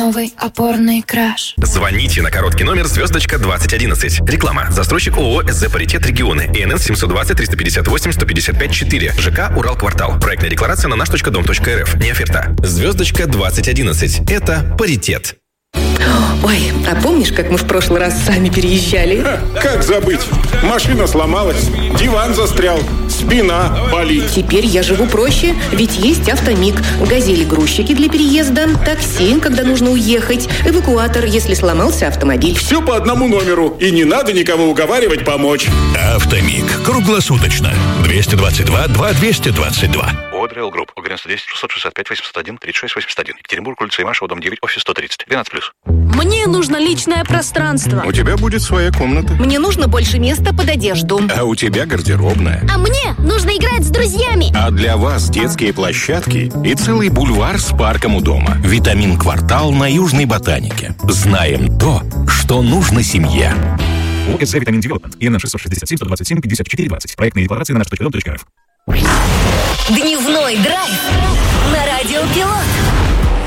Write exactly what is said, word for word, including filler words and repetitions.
новый опорный краш. Звоните на короткий номер звездочка двадцать одиннадцать. Реклама. Застройщик ООО «СЗ Паритет Регионы». ИНН семьсот двадцать триста пятьдесят восемь сто пятьдесят пять четыре. ЖК «Уралквартал». Проектная декларация на наш точка дом точка эр эф. Не оферта. Звездочка двадцать одиннадцать. Это паритет. Ой, а помнишь, как мы в прошлый раз сами переезжали? Ха, как забыть? Машина сломалась, диван застрял, спина болит. Теперь я живу проще, ведь есть Автомиг. Газели-грузчики для переезда, такси, когда нужно уехать, эвакуатор, если сломался автомобиль. Все по одному номеру, и не надо никого уговаривать помочь. Автомиг. Круглосуточно. двести двадцать два два двести двадцать два. Одрейл Групп. Уверенность десять шестьсот шестьдесят пять восемьдесят один тридцать шесть восемьдесят один. Екатеринбург, улица Имашева, дом девять, офис сто тридцать. двенадцать плюс. Мне нужно личное пространство. У тебя будет своя комната. Мне нужно больше места под одежду. А у тебя гардеробная. А мне нужно играть с друзьями. А для вас детские площадки и целый бульвар с парком у дома. Витамин Квартал на Южной Ботанике. Знаем то, что нужно семье. ОСЗ Витамин Девелопмент. ИНН шестьсот шестьдесят семь сто двадцать семь пятьдесят четыре двадцать. Проектные декларации на наш точка дом точка эр эф. Дневной драйв на Радио Пилот.